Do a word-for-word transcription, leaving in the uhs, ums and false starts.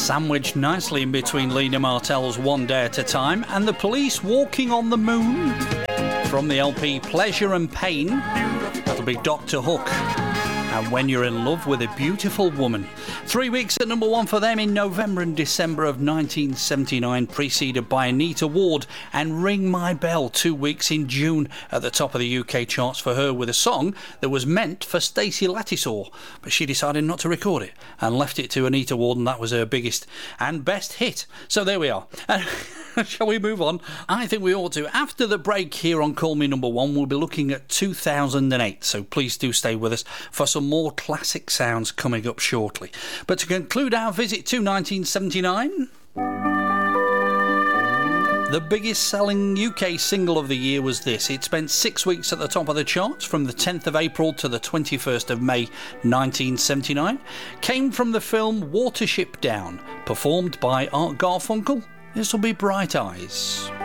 sandwiched nicely in between Lena Martell's One Day at a Time and The Police Walking on the Moon. From the L P Pleasure and Pain, that'll be Doctor Hook and When You're in Love with a Beautiful Woman. Three weeks at number one for them in November and December of nineteen seventy-nine, preceded by Anita Ward and Ring My Bell, two weeks in June at the top of the U K charts for her with a song that was meant for Stacey Lattisaw, but she decided not to record it and left it to Anita Ward, and that was her biggest and best hit. So there we are. Shall we move on? I think we ought to. After the break here on Call Me Number One, we'll be looking at two thousand eight, so please do stay with us for some more classic sounds coming up shortly. But to conclude our visit to nineteen seventy-nine, the biggest selling U K single of the year was this. It spent six weeks at the top of the charts from the tenth of April to the twenty-first of May nineteen seventy-nine. Came from the film Watership Down, performed by Art Garfunkel. This will be Bright Eyes.